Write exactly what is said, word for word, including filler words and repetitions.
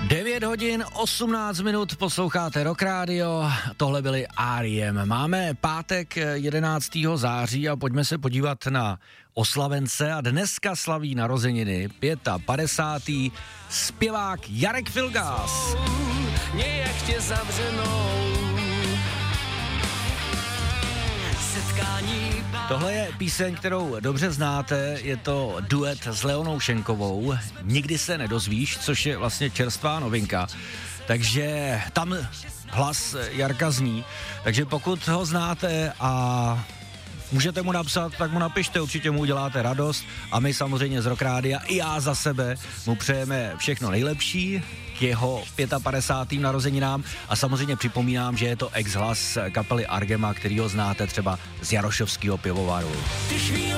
devět hodin osmnáct minut, posloucháte Rock Radio, tohle byly R E M. Máme pátek jedenáctého září a pojďme se podívat na oslavence a dneska slaví narozeniny padesátého zpěvák Jarek Filgas. Nějak tě zavřenou. Tohle je píseň, kterou dobře znáte, je to duet s Leonou Schenkovou, Nikdy se nedozvíš, což je vlastně čerstvá novinka, takže tam hlas Jarka zní, takže pokud ho znáte a můžete mu napsat, tak mu napište, určitě mu uděláte radost a my samozřejmě z Rock Rádia i já za sebe mu přejeme všechno nejlepší k jeho padesátým narozeninám a samozřejmě připomínám, že je to ex-hlas kapely Argema, kterýho znáte třeba z Jarošovského pivovaru.